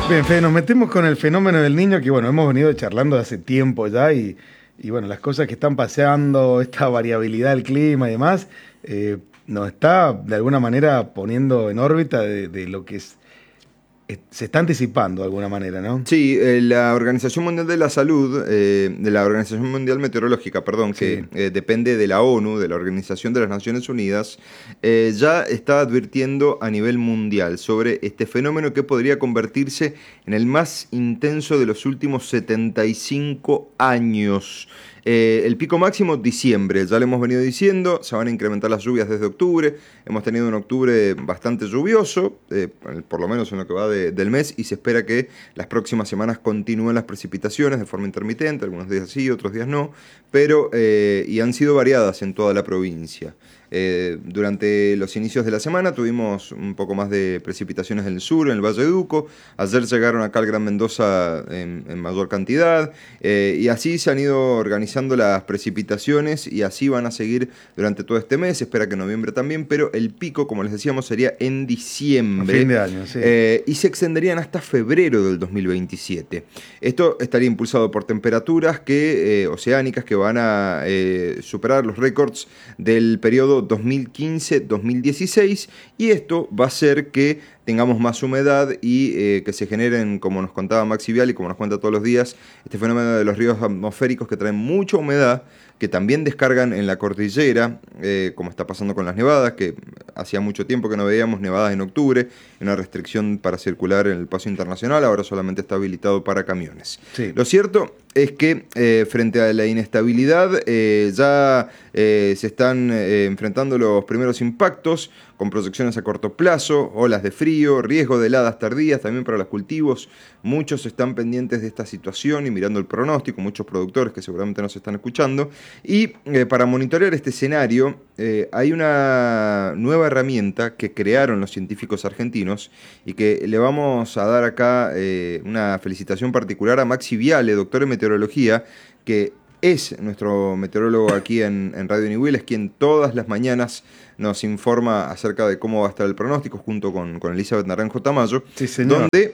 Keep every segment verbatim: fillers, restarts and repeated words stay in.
Bien, Fede, nos metemos con el fenómeno del Niño, que bueno, hemos venido charlando hace tiempo ya y, y bueno, las cosas que están paseando, esta variabilidad del clima y demás, eh, nos está de alguna manera poniendo en órbita de, de lo que es, es- se está anticipando de alguna manera, ¿no? Sí, eh, la Organización Mundial de la Salud, eh, de la Organización Mundial Meteorológica, perdón, Sí. que eh, depende de la ONU, de la Organización de las Naciones Unidas, eh, ya está advirtiendo a nivel mundial sobre este fenómeno que podría convertirse en el más intenso de los últimos setenta y cinco años. Eh, el pico máximo, diciembre, ya lo hemos venido diciendo, se van a incrementar las lluvias desde octubre, hemos tenido un octubre bastante lluvioso, eh, por lo menos en lo que va de- del mes, y se espera que las próximas semanas continúen las precipitaciones de forma intermitente, algunos días sí, otros días no, pero eh, y han sido variadas en toda la provincia. Eh, durante los inicios de la semana tuvimos un poco más de precipitaciones en el sur, en el Valle de Duco. Ayer llegaron acá al Gran Mendoza en, en mayor cantidad. Eh, y así se han ido organizando las precipitaciones y así van a seguir durante todo este mes. Se espera que en noviembre también, pero el pico, como les decíamos, sería en A diciembre. fin de año, sí. Eh, y se extenderían hasta febrero del dos mil veintisiete. Esto estaría impulsado por temperaturas que, eh, oceánicas que van a eh, superar los récords del periodo dos mil quince dos mil dieciséis, y esto va a hacer que tengamos más humedad y eh, que se generen, como nos contaba Maxi Vial y como nos cuenta todos los días, este fenómeno de los ríos atmosféricos que traen mucha humedad, que también descargan en la cordillera, eh, como está pasando con las nevadas, que hacía mucho tiempo que no veíamos nevadas en octubre, una restricción para circular en el paso internacional, ahora solamente está habilitado para camiones. Sí. Lo cierto es que eh, frente a la inestabilidad eh, ya eh, se están eh, enfrentando los primeros impactos con proyecciones a corto plazo, olas de frío, riesgo de heladas tardías también para los cultivos. Muchos están pendientes de esta situación y mirando el pronóstico, muchos productores que seguramente nos están escuchando. Y eh, para monitorear este escenario eh, hay una nueva herramienta que crearon los científicos argentinos y que le vamos a dar acá eh, una felicitación particular a Maxi Viale, doctor en meteorología, que es nuestro meteorólogo aquí en, en Radio Niwil, es quien todas las mañanas nos informa acerca de cómo va a estar el pronóstico junto con, con Elizabeth Naranjo Tamayo, Sí, señor. donde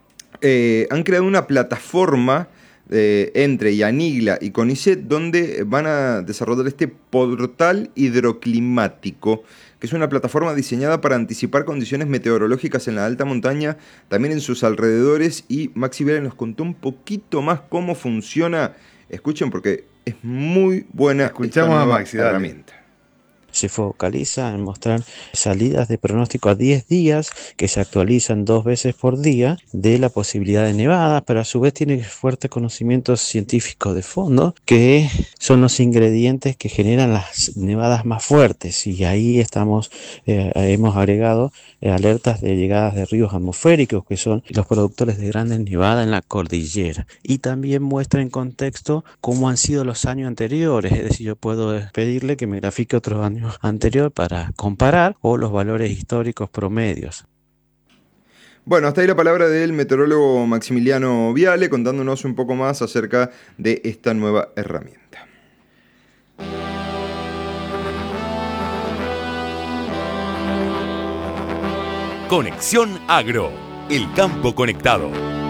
eh, han creado una plataforma eh, entre Yanigla y CONICET donde van a desarrollar este portal hidroclimático, que es una plataforma diseñada para anticipar condiciones meteorológicas en la alta montaña, también en sus alrededores, y Maxi Vera nos contó un poquito más cómo funciona. Escuchen porque es muy buena Escuchamos esta a nueva Maxi, dale. herramienta. Se focaliza en mostrar salidas de pronóstico a diez días que se actualizan dos veces por día de la posibilidad de nevadas, pero a su vez tiene fuertes conocimientos científicos de fondo que son los ingredientes que generan las nevadas más fuertes, y ahí estamos, eh, hemos agregado eh, alertas de llegadas de ríos atmosféricos, que son los productores de grandes nevadas en la cordillera, y también muestra en contexto cómo han sido los años anteriores, es decir, yo puedo pedirle que me grafique otros años anterior para comparar, o los valores históricos promedios. Bueno, hasta ahí la palabra del meteorólogo Maximiliano Viale contándonos un poco más acerca de esta nueva herramienta. Conexión Agro, el campo conectado.